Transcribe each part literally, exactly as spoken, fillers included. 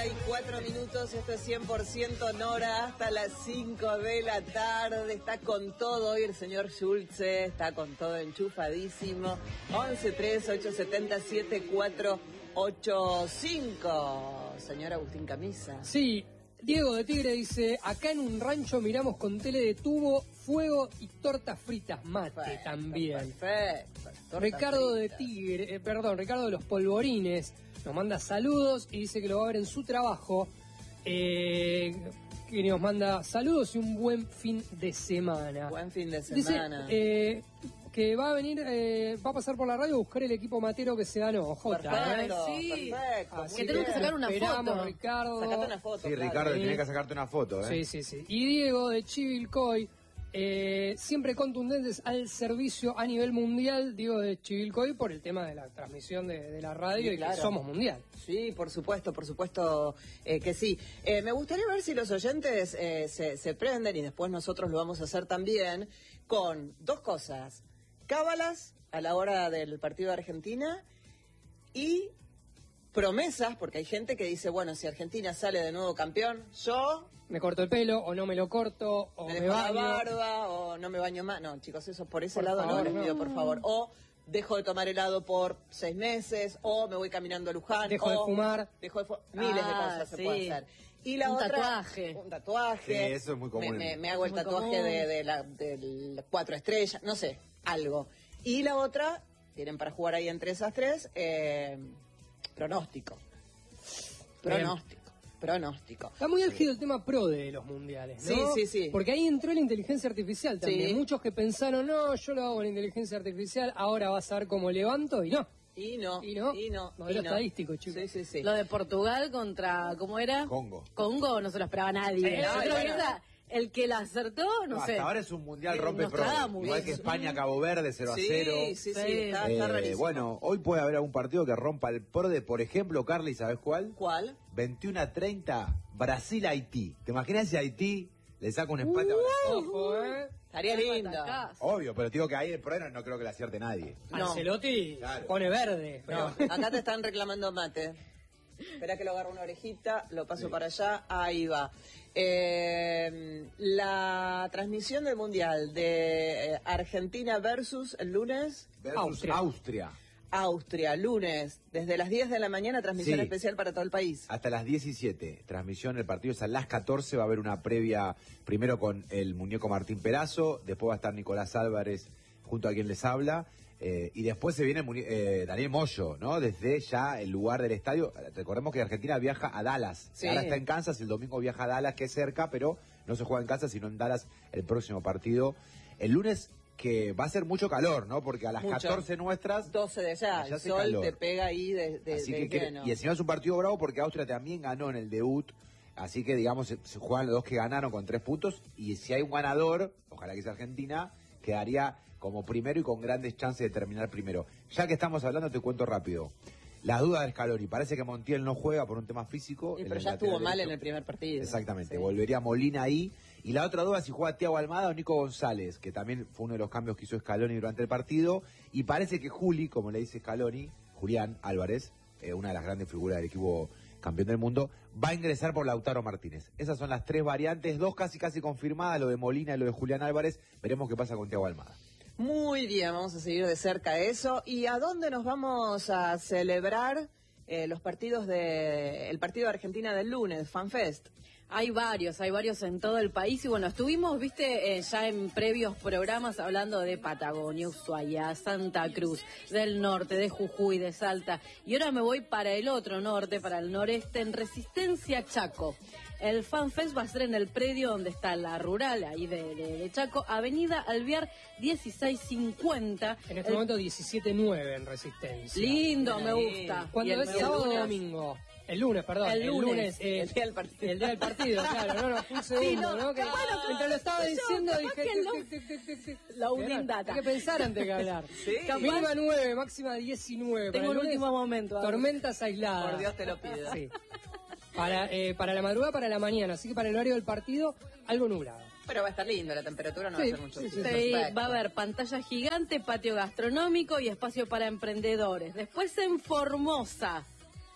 y cuatro minutos, esto es cien por ciento Nora, hasta las cinco de la tarde, está con todo hoy el señor Schulze, está con todo enchufadísimo. Once tres ocho siete siete cuatro ocho cinco, señor Agustín Camisa. Sí, Diego de Tigre dice, acá en un rancho miramos con tele de tubo, fuego y tortas fritas, mate Perfecto, también. Perfecto. Ricardo frita. de Tigre, eh, perdón, Ricardo de los Polvorines, nos manda saludos y dice que lo va a ver en su trabajo, eh, que nos manda saludos y un buen fin de semana. Buen fin de semana. Dice eh, que va a venir, eh, va a pasar por la radio a buscar el equipo matero que se ganó, Jota. Perfecto, ¿eh? Sí. perfecto. Así Que tenemos que sacar una esperamos, foto. Ricardo. Sacate una foto. Sí, claro. Ricardo, Sí. tenés que sacarte una foto, ¿eh? Sí, sí, sí. Y Diego de Chivilcoy, eh, siempre contundentes al servicio a nivel mundial, Diego de Chivilcoy, por el tema de la transmisión de, de la radio Sí, y claro. que somos mundial. Sí, por supuesto, por supuesto eh, que sí. Eh, me gustaría ver si los oyentes eh, se, se prenden, y después nosotros lo vamos a hacer también, con dos cosas. Cábalas a la hora del partido de Argentina y promesas, porque hay gente que dice, bueno, si Argentina sale de nuevo campeón, yo Me corto el pelo o no me lo corto o me me, dejo la baño. barba o no me baño más. No, chicos, eso por ese Por lado favor, no les no. pido, por favor. O dejo de tomar helado por seis meses, o me voy caminando a Luján. Dejo o de fumar. Dejo de fu- Miles de Ah, cosas se sí. pueden hacer. Y la Un otra, tatuaje. Un tatuaje. Sí, eso es muy común. Me, me- me hago el Muy tatuaje común. de, de la, del cuatro estrellas, no sé, algo. Y la otra, tienen para jugar ahí entre esas tres, eh, pronóstico. Pronóstico. Pronóstico. Está muy álgido el tema pro de los mundiales, ¿no? Sí, sí, sí. Porque ahí entró la inteligencia artificial también. Sí. Muchos que pensaron, no, yo lo hago con inteligencia artificial, ahora vas a ver cómo levanto, y no. Y no, Y no. y no. Modelo y no. estadístico, chicos. Sí, sí, sí. Lo de Portugal contra, ¿cómo era? Congo. Congo no se lo esperaba nadie. Sí, Yo no, creo que bueno. esa, el que la acertó, no Hasta sé. ahora es un mundial Eh, rompe Nostradamus. pro. Igual que España, Cabo Verde, cero a Sí, cero. sí, sí, Sí. está, está Eh, rarísimo. bueno, hoy puede haber algún partido que rompa el pro de, por ejemplo, Carly, ¿sabes cuál? ¿Cuál? veintiuno a treinta, Brasil-Haití. ¿Te imaginas si Haití le saca un empate a Brasil? Ojo, ¿eh? Estaría lindo. Atacás. Obvio, pero te digo que ahí el pro no, no creo que le acierte nadie. No. Ancelotti Claro. pone verde. No, pero- acá te están reclamando mate. Espera que lo agarro una orejita, lo paso para allá, ahí va. Eh, la transmisión del Mundial de eh, Argentina versus el lunes, Versus Austria. Austria. Austria, lunes, desde las diez de la mañana, transmisión Sí. especial para todo el país. Hasta las diecisiete, transmisión, el partido es a las catorce, va a haber una previa primero con el muñeco Martín Perazo, después va a estar Nicolás Álvarez junto a quien les habla, eh, y después se viene el muñe- eh, Daniel Moyo, ¿no? Desde ya el lugar del estadio. Recordemos que Argentina viaja a Dallas, Sí. ahora está en Kansas, el domingo viaja a Dallas, que es cerca, pero no se juega en Kansas, sino en Dallas el próximo partido. El lunes, que va a ser mucho calor, ¿no? Porque a las Mucho. catorce nuestras... doce de allá, Allá el hace sol calor. te pega ahí de, de, Así de que, lleno. y encima es un partido bravo porque Austria también ganó en el debut. Así que, digamos, se, se juegan los dos que ganaron con tres puntos. Y si hay un ganador, ojalá que sea Argentina, quedaría como primero y con grandes chances de terminar primero. Ya que estamos hablando, te cuento rápido. Las dudas de Scaloni. Parece que Montiel no juega por un tema físico. Sí, en pero el ya lateral estuvo mal derecho. en el primer partido. Exactamente, Sí. volvería Molina ahí. Y la otra duda, si juega Thiago Almada o Nico González, que también fue uno de los cambios que hizo Scaloni durante el partido. Y parece que Juli, como le dice Scaloni, Julián Álvarez, eh, una de las grandes figuras del equipo campeón del mundo, va a ingresar por Lautaro Martínez. Esas son las tres variantes, dos casi casi confirmadas, lo de Molina y lo de Julián Álvarez. Veremos qué pasa con Thiago Almada. Muy bien, vamos a seguir de cerca eso. ¿Y a dónde nos vamos a celebrar eh, los partidos de el partido de Argentina del lunes, FanFest? Hay varios, hay varios en todo el país y bueno, estuvimos, viste, eh, ya en previos programas hablando de Patagonia, Ushuaia, Santa Cruz, del norte, de Jujuy, de Salta y ahora me voy para el otro norte, para el noreste, en Resistencia, Chaco. El FanFest va a ser en el predio donde está la rural, ahí de, de, de Chaco, Avenida Alvear dieciséis cincuenta. En este El- momento diecisiete nueve en Resistencia. Lindo, me Bien. gusta. ¿Cuándo Y el- es? y el ¿Sábado o lunes- domingo? El lunes, perdón. El lunes. eh, El día del partido. El día del partido, claro. No, no, fue un segundo, no, ¿no? Que, bueno, mientras lo estaba yo, diciendo, capaz dije... que tic, lo- tic, tic, tic, tic, tic. la Undin Mirá, Data. Hay que pensar antes de hablar. Sí. Capaz- Mínima nueve, máxima diecinueve. Tengo Para un el lunes, último momento. ahora. Tormentas aisladas. Por Dios te lo pido. Sí. Para, eh, para la madrugada, para la mañana. Así que para el horario del partido, algo nublado. Pero va a estar lindo, la temperatura no Sí, va a ser mucho. sí, sí, frío. Sí, Perfecto. va a haber pantalla gigante, patio gastronómico y espacio para emprendedores. Después en Formosa,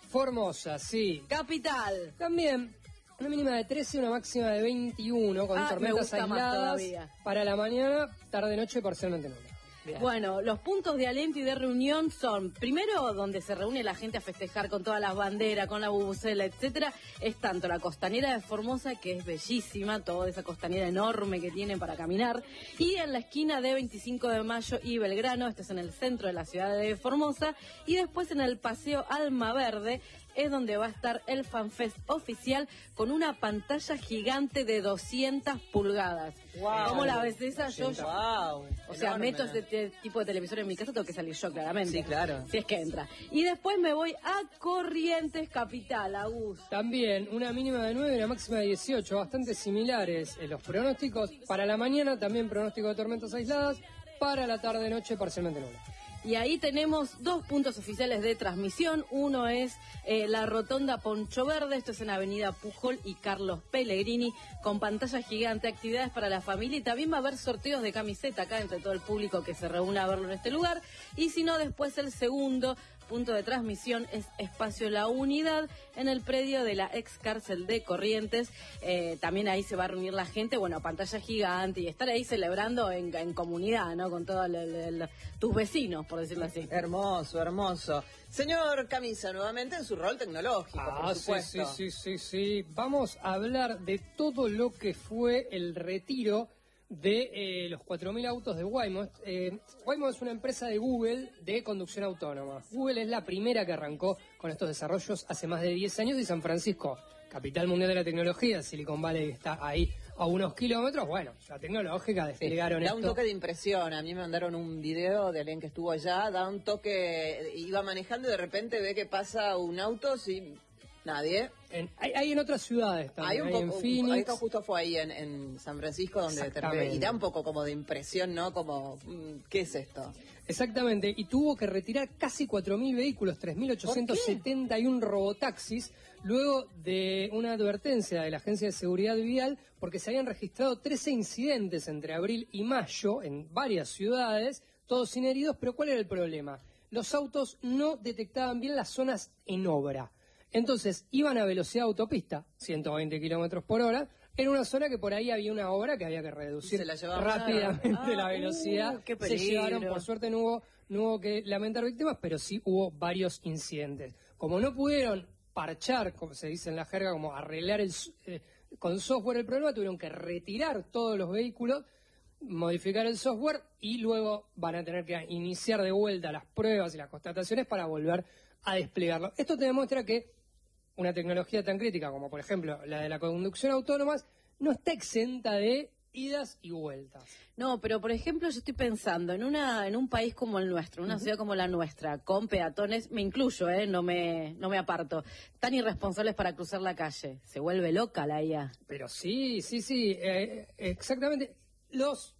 Formosa, sí. Capital. También una mínima de trece, una máxima de veintiuno, con Ah, me tormentas gusta más aisladas todavía. para la mañana, tarde-noche parcialmente nubladas. Bueno, los puntos de aliento y de reunión son, primero, donde se reúne la gente a festejar con todas las banderas, con la bubucela, etcétera, es tanto la costanera de Formosa, que es bellísima, toda esa costanera enorme que tienen para caminar, y en la esquina de veinticinco de mayo y Belgrano, este es en el centro de la ciudad de Formosa, y después en el Paseo Almaverde, es donde va a estar el FanFest oficial con una pantalla gigante de doscientas pulgadas. Wow. ¿Cómo la ves esa? Yo, Wow. o sea, Enorme. meto este te- tipo de televisor en mi casa, tengo que salir yo, claramente. Sí, claro. Si es que entra. Y después me voy a Corrientes Capital, Agus. También una mínima de nueve y una máxima de dieciocho, bastante similares en los pronósticos. Para la mañana también pronóstico de tormentas aisladas, para la tarde-noche parcialmente nublado. Y ahí tenemos dos puntos oficiales de transmisión. Uno es eh, la Rotonda Poncho Verde, esto es en Avenida Pujol y Carlos Pellegrini, con pantalla gigante, actividades para la familia, y también va a haber sorteos de camiseta acá entre todo el público que se reúne a verlo en este lugar. Y si no, después el segundo punto de transmisión es Espacio La Unidad, en el predio de la ex cárcel de Corrientes. Eh, también ahí se va a reunir la gente, bueno, pantalla gigante, y estar ahí celebrando en, en comunidad, ¿no? Con todos tus vecinos, por decirlo así. Hermoso, hermoso. Señor Camisa, nuevamente en su rol tecnológico, Ah, por sí, supuesto. sí, sí, sí, sí. Vamos a hablar de todo lo que fue el retiro de eh, los cuatro mil autos de Waymo. Eh, Waymo es una empresa de Google de conducción autónoma. Google es la primera que arrancó con estos desarrollos hace más de diez años, y San Francisco, capital mundial de la tecnología, Silicon Valley está ahí a unos kilómetros. Bueno, la tecnológica desplegaron Da esto. un toque de impresión. A mí me mandaron un video de alguien que estuvo allá. Da un toque, iba manejando y de repente ve que pasa un auto sin nadie. En- hay, hay en otras ciudades también. Hay un Hay poco, en Phoenix. ahí justo fue ahí en, en San Francisco donde te Exactamente. y da un poco como de impresión, ¿no? Como, mm, ¿qué es esto? Exactamente, y tuvo que retirar casi cuatro mil vehículos, tres mil ochocientos setenta y uno robotaxis, luego de una advertencia de la Agencia de Seguridad Vial, porque se habían registrado trece incidentes entre abril y mayo en varias ciudades, todos sin heridos, pero ¿cuál era el problema? Los autos no detectaban bien las zonas en obra. Entonces, iban a velocidad autopista, ciento veinte kilómetros por hora, en una zona que por ahí había una obra que había que reducir Se la llevaban. rápidamente Ah, la velocidad. uh, qué Se llevaron, peligro. por suerte no hubo, no hubo que lamentar víctimas, pero sí hubo varios incidentes. Como no pudieron parchar, como se dice en la jerga, como arreglar el, s- eh, con software el problema, tuvieron que retirar todos los vehículos, modificar el software, y luego van a tener que iniciar de vuelta las pruebas y las constataciones para volver a desplegarlo. Esto te demuestra que una tecnología tan crítica como, por ejemplo, la de la conducción autónoma, no está exenta de idas y vueltas. No, pero por ejemplo yo estoy pensando en una en un país como el nuestro, una ciudad como la nuestra, con peatones, me incluyo, eh, no me no me aparto, tan irresponsables para cruzar la calle. Se vuelve loca la I A. Pero sí, sí, sí, eh, exactamente. Los,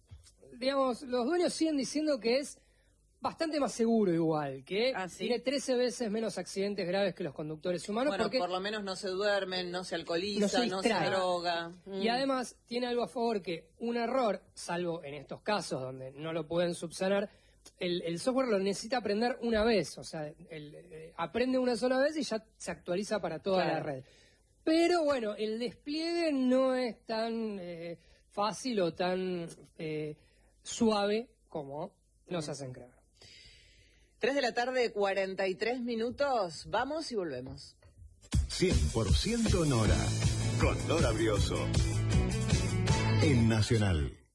digamos, los dueños siguen diciendo que es bastante más seguro igual, que Ah, ¿sí? tiene trece veces menos accidentes graves que los conductores humanos, Bueno, porque por lo menos no se duermen, no se alcoholiza, No se no se, distrae. droga. Y además tiene algo a favor, que un error, salvo en estos casos donde no lo pueden subsanar, el, el software lo necesita aprender una vez, o sea, el, eh, aprende una sola vez y ya se actualiza para toda Claro. la red. Pero bueno, el despliegue no es tan eh, fácil o tan eh, suave como nos hacen creer. Tres de la tarde, cuarenta y tres minutos. Vamos y volvemos. cien por ciento Nora, con Nora Brioso, en Nacional.